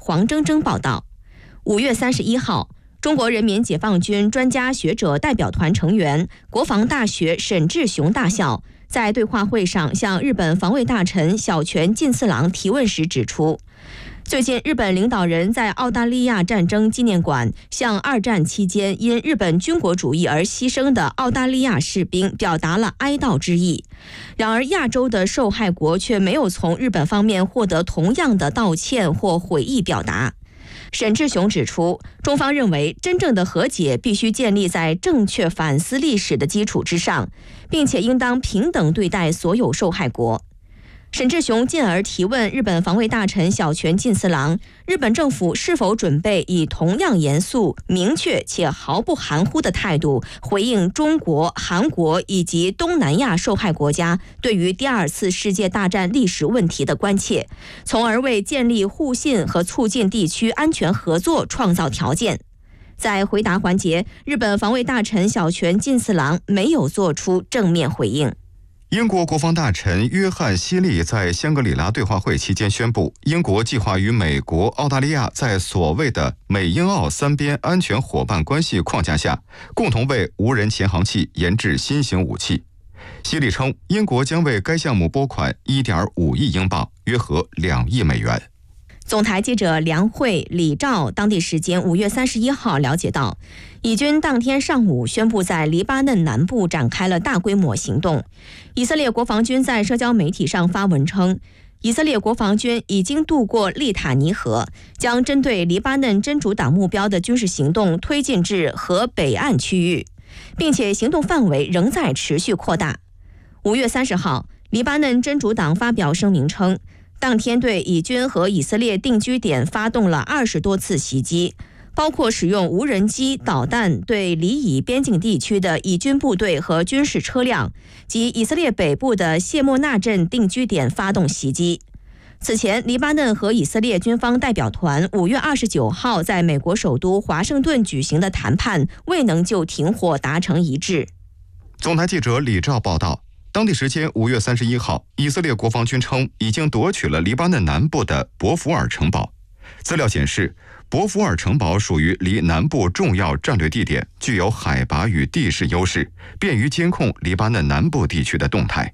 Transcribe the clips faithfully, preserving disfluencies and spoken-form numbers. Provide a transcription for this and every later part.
黄铮铮报道。五月三十一号，中国人民解放军专家学者代表团成员、国防大学沈志雄大校在对话会上向日本防卫大臣小泉进次郎提问时指出，最近日本领导人在澳大利亚战争纪念馆向二战期间因日本军国主义而牺牲的澳大利亚士兵表达了哀悼之意。然而亚洲的受害国却没有从日本方面获得同样的道歉或悔意表达。沈志雄指出，中方认为真正的和解必须建立在正确反思历史的基础之上，并且应当平等对待所有受害国。沈志雄进而提问日本防卫大臣小泉进次郎，日本政府是否准备以同样严肃、明确且毫不含糊的态度回应中国、韩国以及东南亚受害国家对于第二次世界大战历史问题的关切，从而为建立互信和促进地区安全合作创造条件。在回答环节，日本防卫大臣小泉进次郎没有做出正面回应。 英国国防大臣约翰·希利在香格里拉对话会期间宣布，英国计划与美国、澳大利亚在所谓的美英澳三边安全伙伴关系框架下，共同为无人潜航器研制新型武器。希利称，英国将为该项目拨款 一点五亿英镑，约合两亿美元。 总台记者梁慧、李兆当地时间五月三十一号了解到，以军当天上午宣布在黎巴嫩南部展开了大规模行动。以色列国防军在社交媒体上发文称，以色列国防军已经渡过利塔尼河，将针对黎巴嫩真主党目标的军事行动推进至河北岸区域，并且行动范围仍在持续扩大。五月三十号，黎巴嫩真主党发表声明称，当天对以军和以色列定居点发动了二十多次袭击，包括使用无人机、导弹对黎以边境地区的以军部队和军事车辆及以色列北部的谢莫纳镇定居点发动袭击。此前，黎巴嫩和以色列军方代表团五月二十九号在美国首都华盛顿举行的谈判未能就停火达成一致。 总台记者李兆报道，当地时间五月三十一号，以色列国防军称已经夺取了黎巴嫩南部的博福尔城堡。资料显示，博福尔城堡属于离南部重要战略地点，具有海拔与地势优势，便于监控黎巴嫩南部地区的动态。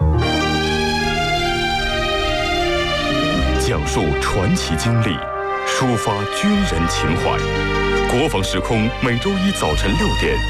讲述传奇经历，抒发军人情怀。国防时空每周一早晨六点